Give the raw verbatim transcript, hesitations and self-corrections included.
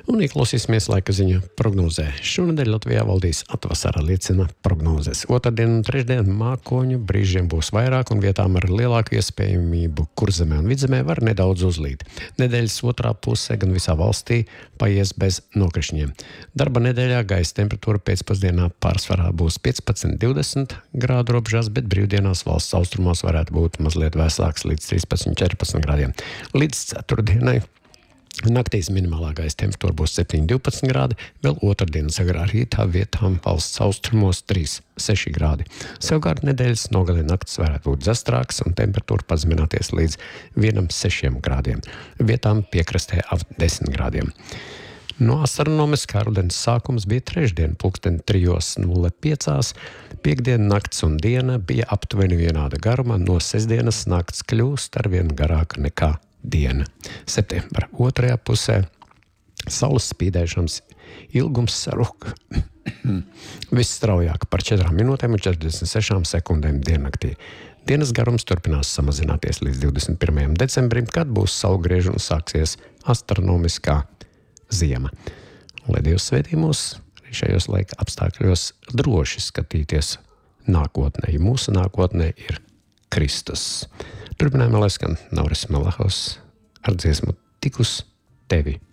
Un ieklausīsimies laika ziņu prognozē. Šonedēļ Latvijā valdīs atvasara, liecina prognozes. Otrdien un trešdien mākoņu brīžiem būs vairāk un vietām ar lielāku iespējamību Kurzemē un Vidzemē var nedaudz uzlīt. Nedēļas otrā pusē gan visā valstī paies bez nokrišņiem. Darba nedēļā gaisa temperatūra pēcpusdienā pārsvarā būs piecpadsmit divdesmit grādu robežās, bet brīvdienās valsts austrumos varētu būt mazliet vēsāks līdz trīspadsmit četrpadsmit grādiem. Līdz ceturtdienai naktīs minimālā gaisa temperatūra būs septiņi divpadsmit grādi, vēl otrdienas agrā rītā vietām valsts austrumos trīs seši grādi. Savukārt nedēļas nogalē naktis varētu būt zastrāks un temperatūra pazemināties līdz vienam sešiem grādiem. Vietām piekrastē ap desmit grādiem. No astronomiskā rudens sākums bija trešdien pulksten trijos nulle piecās, piektdien nakts un diena bija aptuveni vienāda garuma, no sestdienas nakts kļūst arvien garāka nekā diena. Septembra otrajā pusē saules spīdēšanas ilgums saruk visstraujāk par četrām minūtēm un četrdesmit sešām sekundēm diennaktī. Dienas garums turpinās samazināties līdz divdesmit pirmajam decembrim, kad būs saulgrieži un sāksies astronomiskā ziema. Lai Dievs svētī mūs arī šajos laika apstākļos droši skatīties nākotnē, jo mūsu nākotnē ir Kristus. Turpinājumā lai skan Nauris Malahovs ar dziesmu Tik uz tevi.